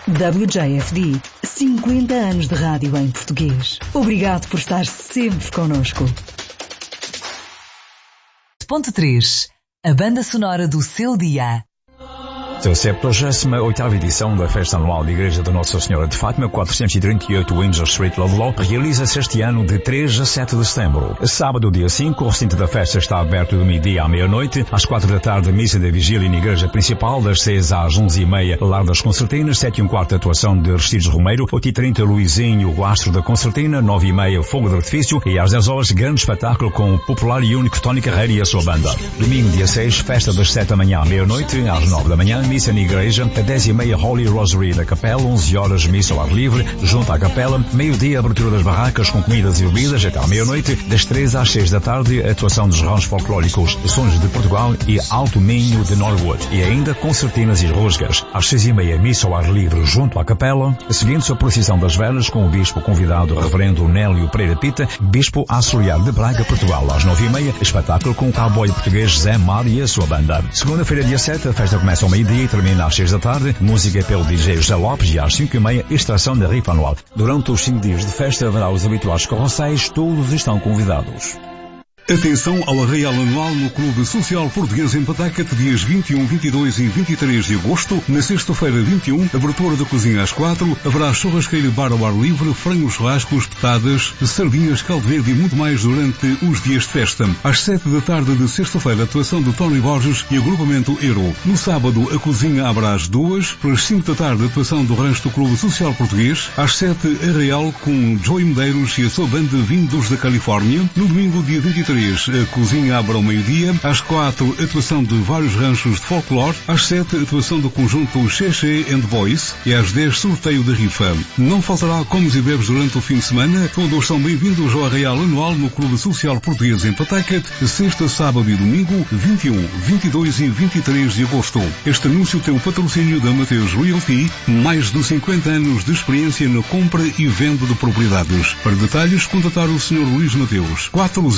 WJFD, 50 anos de rádio em português. Obrigado por estar sempre connosco. Ponto 3. A banda sonora do seu dia. A 78ª edição da Festa Anual da Igreja de Nossa Senhora de Fátima, 438 Windsor Street, Ludlow, realiza-se este ano de 3 a 7 de setembro. Sábado, dia 5, o recinto da festa está aberto do meio-dia à meia-noite. Às 4 da tarde, missa da vigília na Igreja Principal, das 6 às 11h30, Lar das Concertinas, 7h15, atuação de Aristides Romeiro, 8h30, Luizinho, o Astro da Concertina, 9h30, Fogo de Artifício e às 10 horas, grande espetáculo com o popular e único Tony Carreira e a sua banda. Domingo, dia 6, festa das 7 da manhã à meia-noite, às 9 da manhã, missa na igreja, a 10h30 Holy Rosary da Capela, 11 horas missa ao ar livre, junto à Capela, meio-dia abertura das barracas com comidas e bebidas até à meia-noite, das 3 às 6 da tarde, atuação dos rãos folclóricos Sons de Portugal e Alto Minho de Norwood, e ainda concertinas e rusgas. Às 6h30 missa ao ar livre junto à Capela, seguindo-se a procissão das velas com o bispo convidado, reverendo Nélio Pereira Pita, bispo auxiliar de Braga, Portugal. Às 9h30, espetáculo com o cowboy português Zé Mar e a sua banda. Segunda-feira, dia 7, a festa começa ao meio-dia e termina às 6 da tarde, música pelo DJ José Lopes e às 5h30, extração da rifa anual. Durante os 5 dias de festa haverá os habituais carroceiros, todos estão convidados. Atenção ao arraial anual no Clube Social Português em Patacate, dias 21, 22 e 23 de agosto. Na sexta-feira, 21, abertura da cozinha às 4, haverá churrasqueira e bar ao ar livre, frangos, churrascos, petadas, sardinhas, caldo verde e muito mais durante os dias de festa. Às 7 da tarde de sexta-feira, atuação de Tony Borges e agrupamento Euro. No sábado, a cozinha abre às 2, pelas 5 da tarde, atuação do rancho do Clube Social Português. Às 7, arraial com Joey Medeiros e a sua banda vindos da Califórnia. No domingo, dia 23, a cozinha abre ao meio-dia. Às 4, atuação de vários ranchos de folclore. Às 7, atuação do conjunto Cheche and Boys. E às 10, sorteio da rifa. Não faltará comes e bebes durante o fim de semana. Todos são bem-vindos ao arraial anual no Clube Social Português em Patacate, sexta, sábado e domingo, 21, 22 e 23 de agosto. Este anúncio tem o patrocínio da Mateus Realty, mais de 50 anos de experiência na compra e venda de propriedades. Para detalhes, contatar o Sr. Luís Mateus,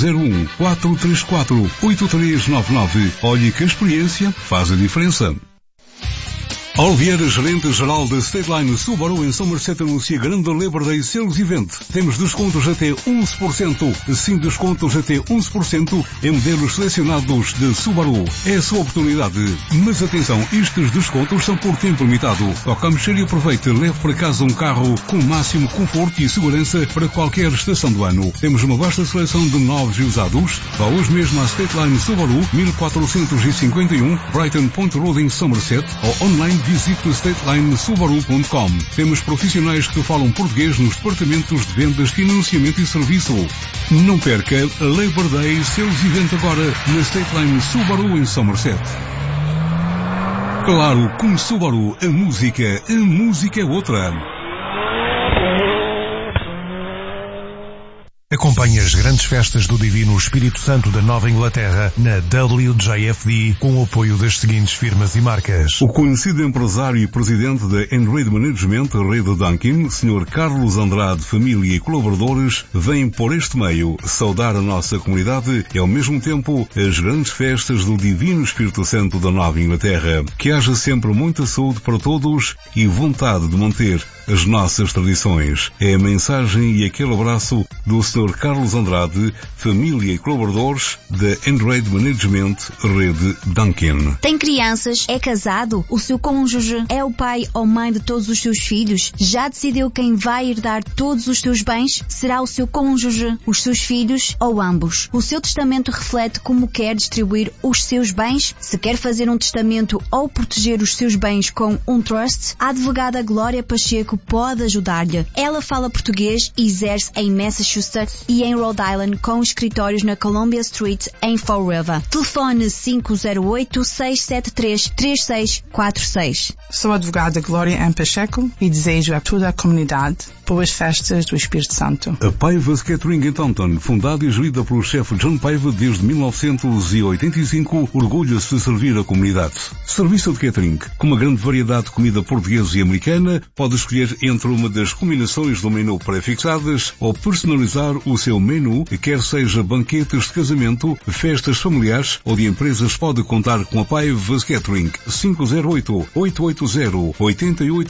401-434-8399. Olhe que a experiência faz a diferença. Oliveira, gerente-geral da Stateline Subaru em Somerset, anuncia grande Labor Day Sales Event. Temos descontos até 11%. Sim, descontos até 11% em modelos selecionados de Subaru. É a sua oportunidade. Mas atenção, estes descontos são por tempo limitado. Toca a mexer e aproveite. Leve para casa um carro com o máximo conforto e segurança para qualquer estação do ano. Temos uma vasta seleção de novos e usados. Vá hoje mesmo à Stateline Subaru, 1451 Brighton Point Road em Somerset, ou online visite StatelineSubaru.com. Temos profissionais que falam português nos departamentos de vendas, financiamento e serviço. Não perca a Labor Day Sales Event agora na Stateline Subaru em Somerset. Claro, com Subaru, a música é outra. Acompanhe as grandes festas do Divino Espírito Santo da Nova Inglaterra na WJFD com o apoio das seguintes firmas e marcas. O conhecido empresário e presidente da Enrade Management, Rede Duncan, Sr. Carlos Andrade, família e colaboradores, vem por este meio saudar a nossa comunidade e ao mesmo tempo as grandes festas do Divino Espírito Santo da Nova Inglaterra. Que haja sempre muita saúde para todos e vontade de manter as nossas tradições. É a mensagem e aquele abraço do Sr. Carlos Andrade, família e colaboradores da Enrade Management, Rede Duncan. Tem crianças? É casado? O seu cônjuge é o pai ou mãe de todos os seus filhos? Já decidiu quem vai herdar todos os seus bens? Será o seu cônjuge, os seus filhos ou ambos? O seu testamento reflete como quer distribuir os seus bens? Se quer fazer um testamento ou proteger os seus bens com um trust, a advogada Glória Pacheco pode ajudar-lhe. Ela fala português e exerce em Massachusetts e em Rhode Island com escritórios na Columbia Street em Fall River. Telefone 508-673-3646. Sou a advogada Glória M. Pacheco e desejo a toda a comunidade boas festas do Espírito Santo. A Paiva's Catering em Taunton, fundada e gerida pelo chefe John Paiva desde 1985, orgulha-se de servir a comunidade. Serviço de catering, com uma grande variedade de comida portuguesa e americana, pode escolher entre uma das combinações do menu pré-fixadas ou personalizar o seu menu, quer seja banquetes de casamento, festas familiares ou de empresas, pode contar com a Paiva's Catering. 508-880-88